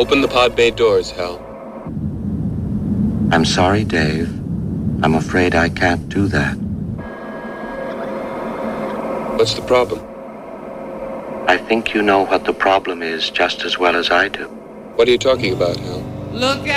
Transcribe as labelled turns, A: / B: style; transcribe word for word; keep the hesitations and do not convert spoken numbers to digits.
A: Open the pod bay doors, Hal.
B: I'm sorry, Dave. I'm afraid I can't do that.
A: What's the problem?
B: I think you know what the problem is just as well as I do.
A: What are you talking about, Hal?
C: Look